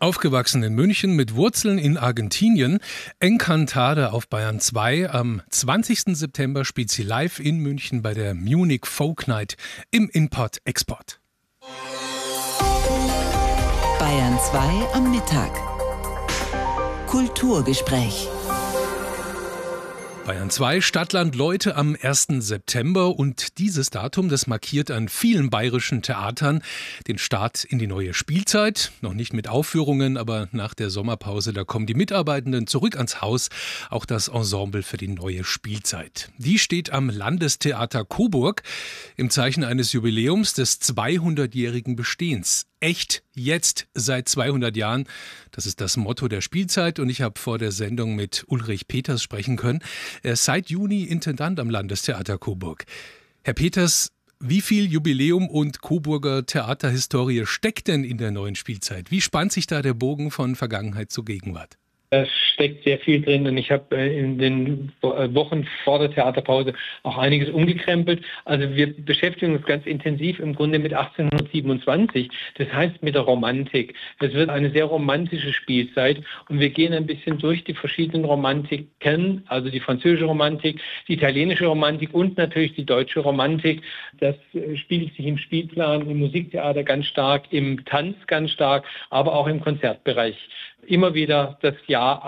Aufgewachsen in München mit Wurzeln in Argentinien, Encantada auf Bayern 2. Am 20. September spielt sie live in München bei der Munich Folk Night im Import-Export. Bayern 2 am Mittag. Kulturgespräch. Bayern 2, Stadtland Leute am 1. September und dieses Datum, das markiert an vielen bayerischen Theatern den Start in die neue Spielzeit. Noch nicht mit Aufführungen, aber nach der Sommerpause, da kommen die Mitarbeitenden zurück ans Haus. Auch das Ensemble für die neue Spielzeit. Die steht am Landestheater Coburg im Zeichen eines Jubiläums des 200-jährigen Bestehens. Echt jetzt seit 200 Jahren. Das ist das Motto der Spielzeit und ich habe vor der Sendung mit Ulrich Peters sprechen können. Er ist seit Juni Intendant am Landestheater Coburg. Herr Peters, wie viel Jubiläum und Coburger Theaterhistorie steckt denn in der neuen Spielzeit? Wie spannt sich da der Bogen von Vergangenheit zu Gegenwart? Da steckt sehr viel drin und ich habe in den Wochen vor der Theaterpause auch einiges umgekrempelt. Also wir beschäftigen uns ganz intensiv im Grunde mit 1827, das heißt mit der Romantik. Es wird eine sehr romantische Spielzeit und wir gehen ein bisschen durch die verschiedenen Romantiken, also die französische Romantik, die italienische Romantik und natürlich die deutsche Romantik. Das spiegelt sich im Spielplan, im Musiktheater ganz stark, im Tanz ganz stark, aber auch im Konzertbereich. Immer wieder das Jahr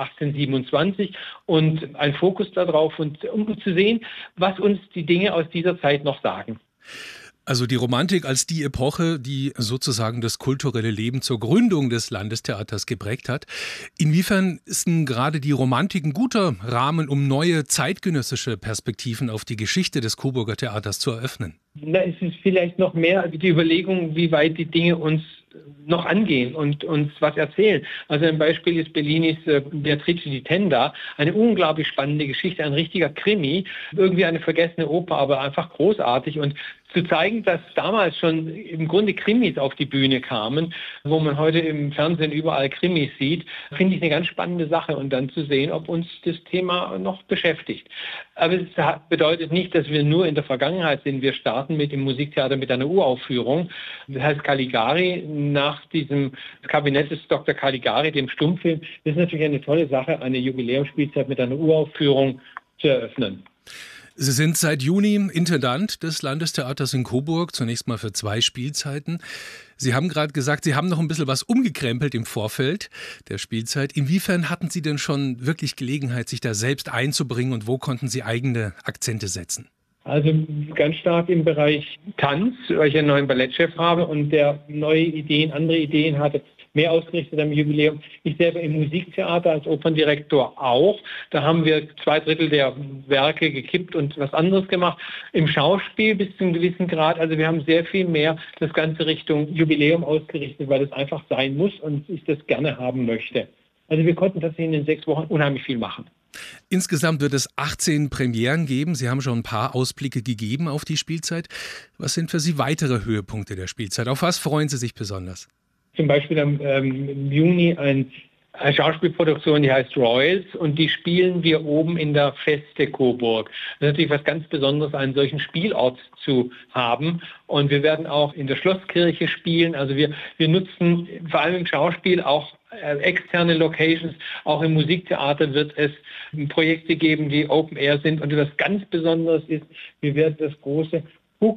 1827 und ein Fokus darauf, und um zu sehen, was uns die Dinge aus dieser Zeit noch sagen. Also die Romantik als die Epoche, die sozusagen das kulturelle Leben zur Gründung des Landestheaters geprägt hat. Inwiefern ist denn gerade die Romantik ein guter Rahmen, um neue zeitgenössische Perspektiven auf die Geschichte des Coburger Theaters zu eröffnen? Es ist vielleicht noch mehr die Überlegung, wie weit die Dinge uns noch angehen und uns was erzählen. Also ein Beispiel ist Bellinis Beatrice di Tenda, eine unglaublich spannende Geschichte, ein richtiger Krimi, irgendwie eine vergessene Oper, aber einfach großartig. Und zu zeigen, dass damals schon im Grunde Krimis auf die Bühne kamen, wo man heute im Fernsehen überall Krimis sieht, finde ich eine ganz spannende Sache und dann zu sehen, ob uns das Thema noch beschäftigt. Aber es bedeutet nicht, dass wir nur in der Vergangenheit sind. Wir starten mit dem Musiktheater mit einer Uraufführung. Das heißt Caligari, nach diesem Kabinett des Dr. Caligari, dem Stummfilm. Das ist natürlich eine tolle Sache, eine Jubiläumsspielzeit mit einer Uraufführung zu eröffnen. Sie sind seit Juni Intendant des Landestheaters in Coburg, zunächst mal für 2 Spielzeiten. Sie haben gerade gesagt, Sie haben noch ein bisschen was umgekrempelt im Vorfeld der Spielzeit. Inwiefern hatten Sie denn schon wirklich Gelegenheit, sich da selbst einzubringen und wo konnten Sie eigene Akzente setzen? Also ganz stark im Bereich Tanz, weil ich einen neuen Ballettchef habe und der neue Ideen, andere Ideen hatte, mehr ausgerichtet am Jubiläum. Ich selber im Musiktheater als Operndirektor auch. Da haben wir 2/3 der Werke gekippt und was anderes gemacht. Im Schauspiel bis zu einem gewissen Grad. Also wir haben sehr viel mehr das Ganze Richtung Jubiläum ausgerichtet, weil es einfach sein muss und ich das gerne haben möchte. Also wir konnten tatsächlich in den 6 Wochen unheimlich viel machen. Insgesamt wird es 18 Premieren geben. Sie haben schon ein paar Ausblicke gegeben auf die Spielzeit. Was sind für Sie weitere Höhepunkte der Spielzeit? Auf was freuen Sie sich besonders? Zum Beispiel im Juni eine Schauspielproduktion, die heißt Royals und die spielen wir oben in der Feste Coburg. Das ist natürlich was ganz Besonderes, einen solchen Spielort zu haben und wir werden auch in der Schlosskirche spielen. Also wir nutzen vor allem im Schauspiel auch externe Locations. Auch im Musiktheater wird es Projekte geben, die Open Air sind und was ganz Besonderes ist, wir werden das große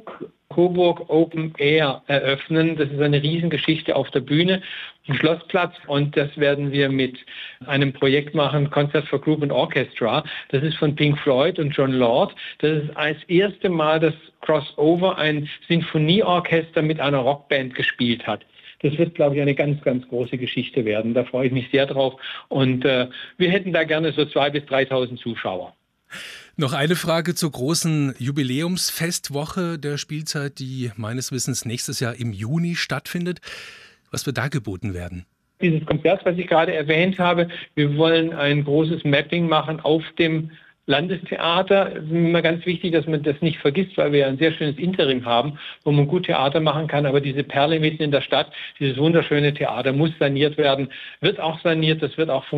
Coburg Open Air eröffnen. Das ist eine Riesengeschichte auf der Bühne, im Schlossplatz und das werden wir mit einem Projekt machen, Concert for Group and Orchestra. Das ist von Pink Floyd und John Lord. Das ist das erste Mal, dass Crossover ein Sinfonieorchester mit einer Rockband gespielt hat. Das wird, glaube ich, eine ganz, ganz große Geschichte werden. Da freue ich mich sehr drauf und wir hätten da gerne so 2.000 bis 3.000 Zuschauer. Noch eine Frage zur großen Jubiläumsfestwoche der Spielzeit, die meines Wissens nächstes Jahr im Juni stattfindet. Was wird da geboten werden? Dieses Konzert, was ich gerade erwähnt habe, wir wollen ein großes Mapping machen auf dem Landestheater. Es ist immer ganz wichtig, dass man das nicht vergisst, weil wir ja ein sehr schönes Interim haben, wo man gut Theater machen kann. Aber diese Perle mitten in der Stadt, dieses wunderschöne Theater muss saniert werden, wird auch saniert, das wird auch funktionieren.